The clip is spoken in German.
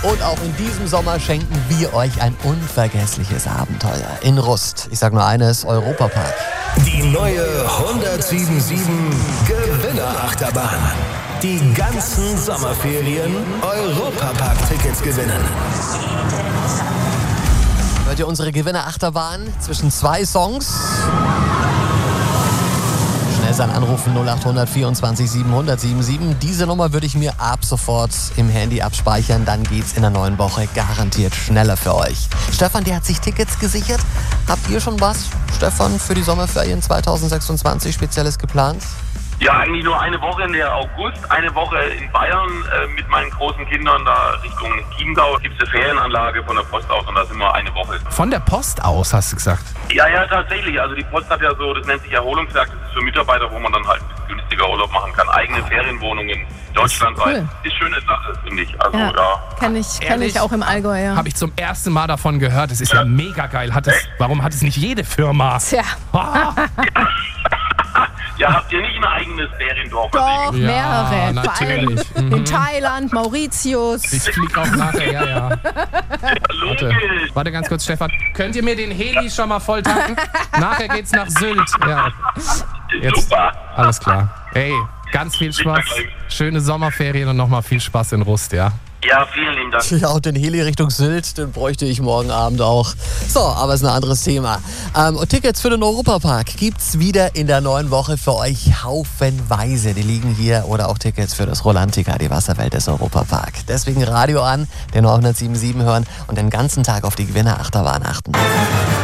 Und auch in diesem Sommer schenken wir euch ein unvergessliches Abenteuer in Rust. Ich sag nur eines, Europapark. Die neue 1077 Gewinnerachterbahn. Die ganzen Sommerferien Europapark-Tickets gewinnen. Hört ihr unsere Gewinnerachterbahn zwischen 2 Songs? Schnell anrufen 0800 24 700 77. Diese Nummer würde ich mir ab sofort im Handy abspeichern. Dann geht's in der neuen Woche garantiert schneller für euch. Stefan, der hat sich Tickets gesichert. Habt ihr schon was, Stefan, für die Sommerferien 2026 Spezielles geplant? Ja, eigentlich nur eine Woche in der August, eine Woche in Bayern mit meinen großen Kindern da Richtung Chiemgau. Gibt es eine Ferienanlage von der Post aus und da sind wir eine Woche. Von der Post aus, hast du gesagt? Ja, tatsächlich. Also die Post hat ja so, das nennt sich Erholungswerk, das ist für Mitarbeiter, wo man dann halt ein bisschen günstiger Urlaub machen kann. Eigene Ferienwohnungen deutschlandweit. Cool. Ist schöne Sache, finde ich. Also ja. Kenn ich auch im Allgäu, ja. Habe ich zum ersten Mal davon gehört. Das ist ja mega geil. Warum hat es nicht jede Firma? Tja. Ja, habt ihr nicht ein eigenes Feriendorf? Doch, mehrere. Natürlich. Vor allem in Thailand, Mauritius. Ich fliege auch nachher, ja. Logisch. Warte ganz kurz, Stefan. Könnt ihr mir den Heli schon mal voll tanken? Nachher geht's nach Sylt. Ja. Jetzt. Super. Alles klar. Hey, ganz viel Spaß. Schöne Sommerferien und nochmal viel Spaß in Rust, ja? Ja, vielen lieben Dank. Ja, und den Heli Richtung Sylt, den bräuchte ich morgen Abend auch. So, aber ist ein anderes Thema. Und Tickets für den Europapark gibt's wieder in der neuen Woche für euch haufenweise. Die liegen hier, oder auch Tickets für das Rolantica, die Wasserwelt des Europapark. Deswegen Radio an, den 1077 hören und den ganzen Tag auf die Gewinnerachterbahn achten.